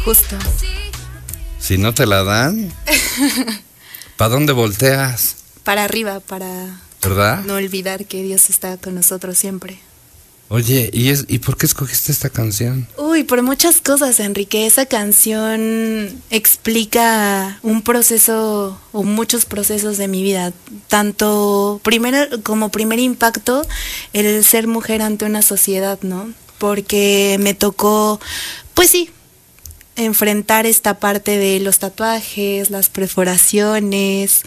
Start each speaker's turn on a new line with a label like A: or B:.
A: justo.
B: Si no te la dan, ¿para dónde volteas?
A: Para arriba, para
B: ¿Verdad?
A: no olvidar que Dios está con nosotros siempre.
B: Oye, ¿y por qué escogiste esta canción?
A: Uy, por muchas cosas, Enrique. Esa canción explica un proceso o muchos procesos de mi vida. Tanto como primer impacto, el ser mujer ante una sociedad, ¿no? Porque me tocó, pues sí, enfrentar esta parte de los tatuajes, las perforaciones,